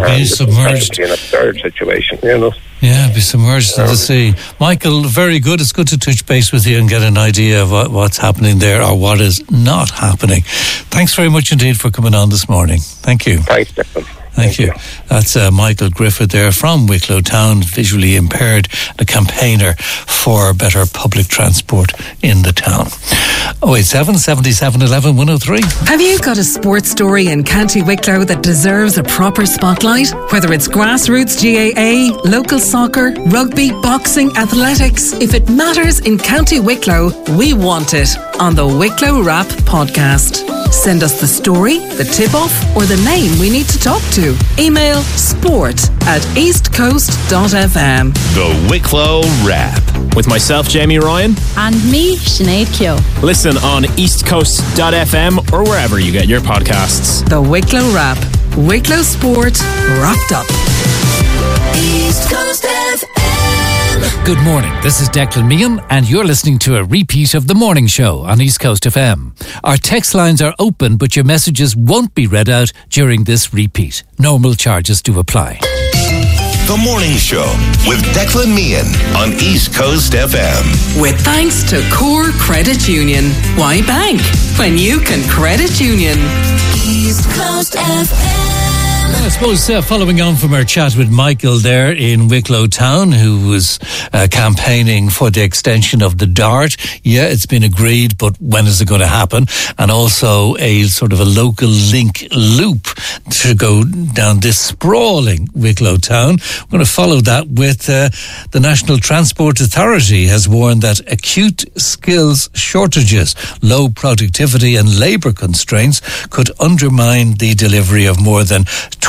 be submerged in a third situation, you know. Yeah, be submerged in the sea. Michael, very good. It's good to touch base with you and get an idea of what's happening there or what is not happening. Thanks very much indeed for coming on this morning. Thank you. Thanks, Declan. Thank you. That's Michael Griffith there from Wicklow Town, visually impaired, a campaigner for better public transport in the town. 087 77 11 103. Have you got a sports story in County Wicklow that deserves a proper spotlight? Whether it's grassroots GAA, local soccer, rugby, boxing, athletics, if it matters in County Wicklow, we want it on the Wicklow Wrap podcast. Send us the story, the tip-off, or the name we need to talk to. Email sport@eastcoast.fm. The Wicklow Wrap. With myself, Jamie Ryan. And me, Sinead Keogh. Listen on eastcoast.fm or wherever you get your podcasts. The Wicklow Wrap. Wicklow Sport wrapped up. East Coast FM. Good morning, this is Declan Meehan and you're listening to a repeat of The Morning Show on East Coast FM. Our text lines are open but your messages won't be read out during this repeat. Normal charges do apply. The Morning Show with Declan Meehan on East Coast FM. With thanks to Core Credit Union. Why bank when you can credit union? East Coast FM. I suppose following on from our chat with Michael there in Wicklow Town, who was campaigning for the extension of the DART. Yeah, it's been agreed, but when is it going to happen? And also a sort of a local link loop to go down this sprawling Wicklow Town. We're going to follow that with the National Transport Authority has warned that acute skills shortages, low productivity and labour constraints could undermine the delivery of more than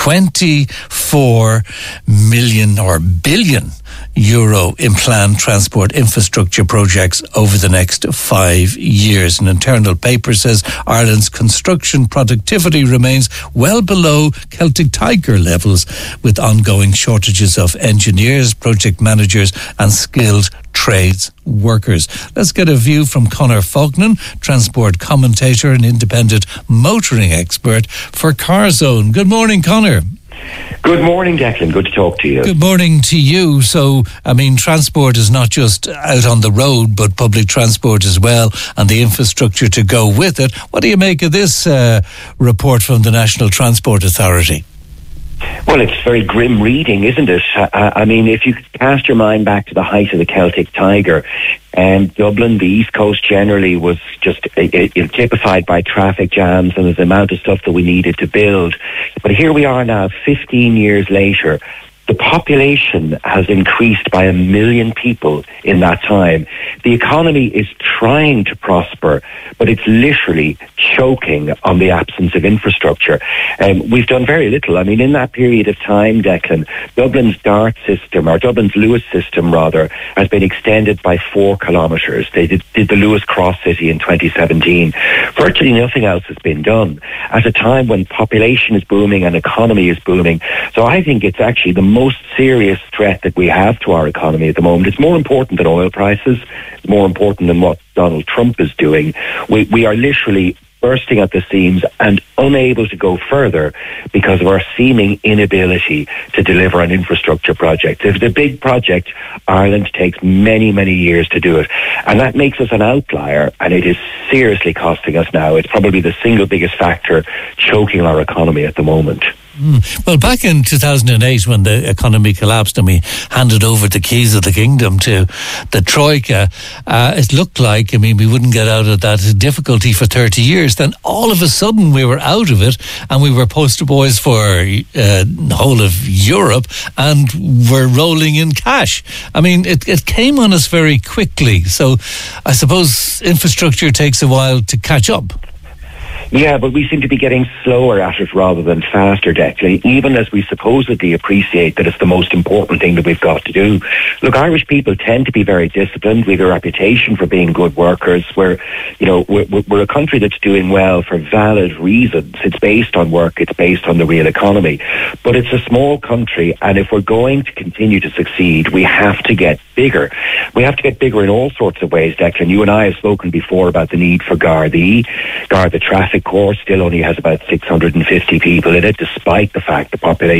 24 million or billion euro in planned transport infrastructure projects over the next 5 years. An internal paper says Ireland's construction productivity remains well below Celtic Tiger levels, with ongoing shortages of engineers, project managers and skilled trades workers. Let's get a view from Conor Faulkner, transport commentator and independent motoring expert for CarZone. Good morning, Conor. Good morning, Declan. Good to talk to you. Good morning to you. So, I mean, transport is not just out on the road, but public transport as well, and the infrastructure to go with it. What do you make of this report from the National Transport Authority? Well, it's very grim reading, isn't it? I mean, if you cast your mind back to the height of the Celtic Tiger, Dublin, the East Coast generally, was just typified by traffic jams and the amount of stuff that we needed to build. But here we are now, 15 years later. The population has increased by 1 million people in that time. The economy is trying to prosper, but it's literally choking on the absence of infrastructure. We've done very little. I mean, in that period of time, Declan, Dublin's DART system, or Dublin's Lewis system rather, has been extended by 4 kilometres. They did the Lewis Cross City in 2017. Virtually nothing else has been done at a time when population is booming and economy is booming. So I think it's actually the most serious threat that we have to our economy at the moment. It's more important than oil prices. It's more important than what Donald Trump is doing. We are literally bursting at the seams and unable to go further because of our seeming inability to deliver an infrastructure project. If it's a big project, Ireland takes many, many years to do it. And that makes us an outlier, and it is seriously costing us now. It's probably the single biggest factor choking our economy at the moment. Well, back in 2008 when the economy collapsed and we handed over the keys of the kingdom to the Troika, it looked like, I mean, we wouldn't get out of that difficulty for 30 years. Then all of a sudden we were out of it and we were poster boys for the whole of Europe and we're rolling in cash. I mean, it came on us very quickly. So I suppose infrastructure takes a while to catch up. Yeah, but we seem to be getting slower at it rather than faster, Declan, even as we supposedly appreciate that it's the most important thing that we've got to do. Look, Irish people tend to be very disciplined. We have a reputation for being good workers. We're a country that's doing well for valid reasons. It's based on work. It's based on the real economy. But it's a small country, and if we're going to continue to succeed, we have to get bigger. We have to get bigger in all sorts of ways, Declan. You and I have spoken before about the need for Gardaí. Garda Traffic Corps still only has about 650 people in it, despite the fact the population